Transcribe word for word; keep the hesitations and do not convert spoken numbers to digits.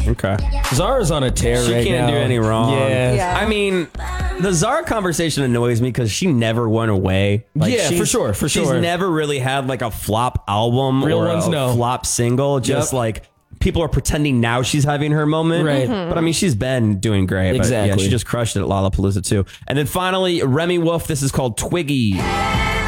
Okay. Zara's on a tear She right can't now. do any wrong. Yeah. Yeah. I mean, the Zara conversation annoys me because she never went away. Like, Yeah, for she's- sure, for She's sure. never really had like a flop album Real or ones, a no. flop single. Just Yep. like people are pretending now she's having her moment. Right. But I mean, she's been doing great. But yeah, Exactly. she just crushed it at Lollapalooza too. And then finally, Remy Wolf. This is called Twiggy.